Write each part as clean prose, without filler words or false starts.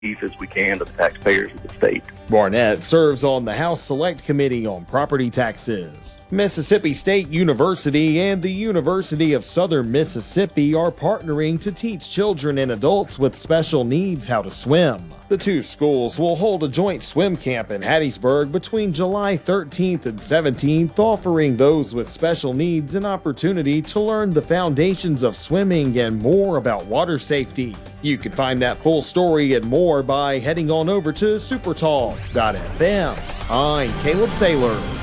as we can to the taxpayers of the state. Barnett serves on the House Select Committee on Property Taxes. Mississippi State University and the University of Southern Mississippi are partnering to teach children and adults with special needs how to swim. The two schools will hold a joint swim camp in Hattiesburg between July 13th and 17th, offering those with special needs an opportunity to learn the foundations of swimming and more about water safety. You can find that full story and more by heading on over to supertalk.fm. I'm Caleb Sailors.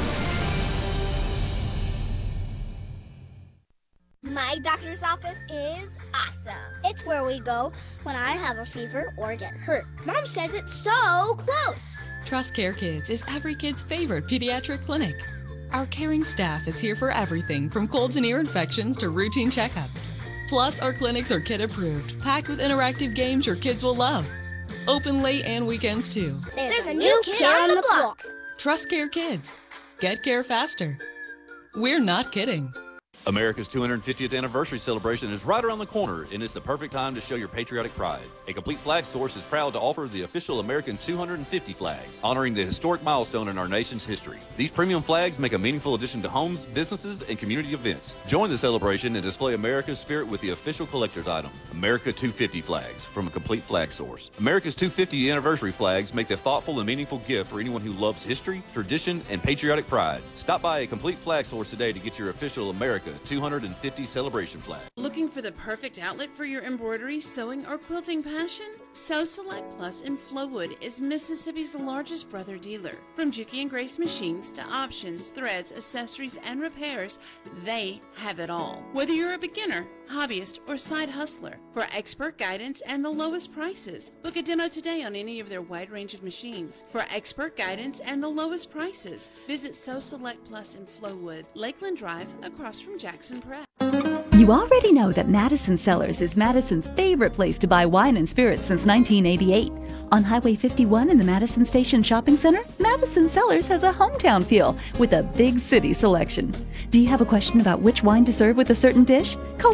My doctor's office is awesome. It's where we go when I have a fever or get hurt. Mom says it's so close. Trust Care Kids is every kid's favorite pediatric clinic. Our caring staff is here for everything from colds and ear infections to routine checkups. Plus, our clinics are kid approved, packed with interactive games your kids will love. Open late and weekends too. There's a new kid on the block. Trust Care Kids. Get care faster. We're not kidding. America's 250th anniversary celebration is right around the corner, and it's the perfect time to show your patriotic pride. A Complete Flag Source is proud to offer the official American 250 flags, honoring the historic milestone in our nation's history. These premium flags make a meaningful addition to homes, businesses, and community events. Join the celebration and display America's spirit with the official collector's item, America 250 flags from a Complete Flag Source. America's 250 anniversary flags make the thoughtful and meaningful gift for anyone who loves history, tradition, and patriotic pride. Stop by a Complete Flag Source today to get your official America 250 celebration flag. Looking for the perfect outlet for your embroidery, sewing, or quilting passion? Sew Select Plus in Flowood is Mississippi's largest brother dealer. From Juki and Grace machines to options, threads, accessories, and repairs, they have it all. Whether you're a beginner, hobbyist, or side hustler, for expert guidance and the lowest prices, book a demo today on any of their wide range of machines. For expert guidance and the lowest prices, visit Sew Select Plus in Flowood, Lakeland Drive, across from Jackson Prep. You already know that Madison Cellars is Madison's favorite place to buy wine and spirits since 1988. On Highway 51 in the Madison Station Shopping Center, Madison Cellars has a hometown feel with a big city selection. Do you have a question about which wine to serve with a certain dish? Call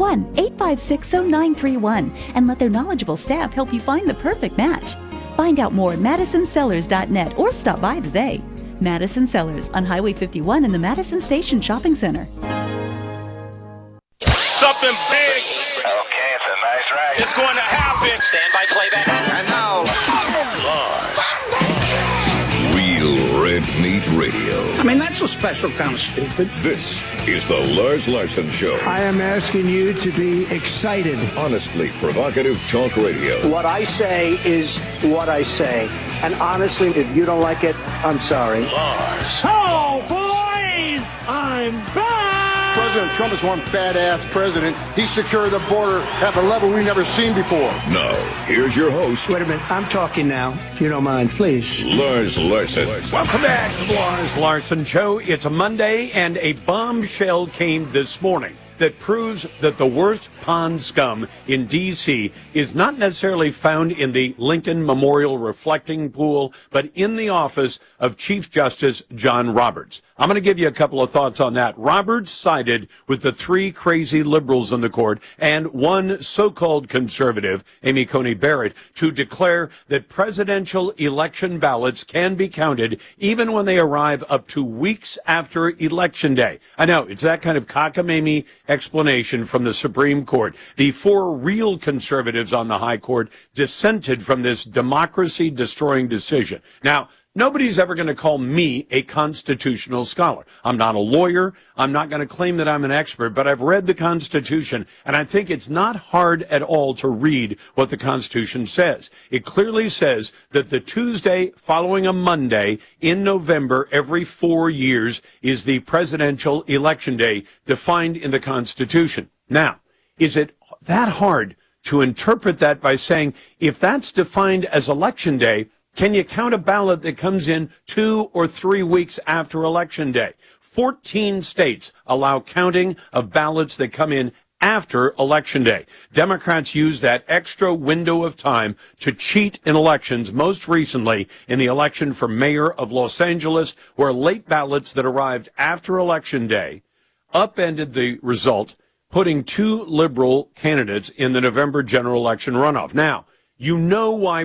601-856-0931 and let their knowledgeable staff help you find the perfect match. Find out more at madisonsellars.net or stop by today. Madison Cellars on Highway 51 in the Madison Station Shopping Center. Something big. Okay, it's a nice ride. It's going to happen. Stand by playback. And now, Lars. Real Red Meat Radio. I mean, that's a special kind of stupid. This is the Lars Larson Show. I am asking you to be excited. Honestly provocative talk radio. What I say is what I say. And honestly, if you don't like it, I'm sorry. Lars. Oh, boys! I'm back! President Trump is one badass president. He secured the border at a level we've never seen before. Now, here's your host. Wait a minute, I'm talking now, if you don't mind, please. Lars Larson. Welcome back to the Lars Larson Show. It's a Monday, and a bombshell came this morning that proves that the worst pond scum in D.C. is not necessarily found in the Lincoln Memorial reflecting pool, but in the office of Chief Justice John Roberts. I'm going to give you a couple of thoughts on that. Roberts sided with the three crazy liberals in the court and one so-called conservative, Amy Coney Barrett, to declare that presidential election ballots can be counted even when they arrive up to weeks after Election Day. I know, it's that kind of cockamamie explanation from the Supreme Court. The four real conservatives on the High Court dissented from this democracy-destroying decision. Now, nobody's ever going to call me a constitutional scholar. I'm not a lawyer. I'm not going to claim that I'm an expert, but I've read the Constitution, and I think it's not hard at all to read what the Constitution says. It clearly says that the Tuesday following a Monday in November every 4 years is the presidential election day defined in the Constitution. Now, is it that hard to interpret that by saying, if that's defined as election day, can you count a ballot that comes in 2 or 3 weeks after Election Day? 14 states allow counting of ballots that come in after Election Day. Democrats use that extra window of time to cheat in elections, most recently in the election for mayor of Los Angeles, where late ballots that arrived after Election Day upended the result, putting two liberal candidates in the November general election runoff. Now, You know why